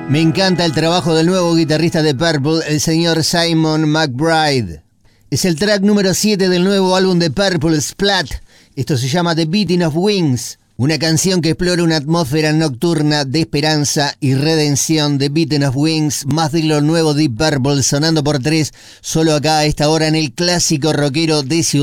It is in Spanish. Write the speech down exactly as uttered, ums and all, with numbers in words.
Me encanta el trabajo del nuevo guitarrista de Purple, el señor Simon McBride. Es el track número siete del nuevo álbum de Purple, Splat. Esto se llama The Beating of Wings, una canción que explora una atmósfera nocturna de esperanza y redención. The Beating of Wings, más de lo nuevo Deep Purple, sonando por tres, solo acá a esta hora en el clásico rockero de Ciudad.